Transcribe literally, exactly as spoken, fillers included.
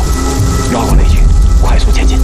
绕过雷区，快速前进。